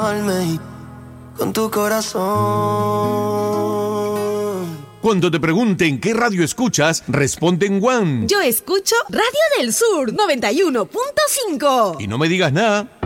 Con tu corazón. Cuando te pregunten qué radio escuchas, responde en One. Yo escucho Radio del Sur 91.5. Y no me digas nada.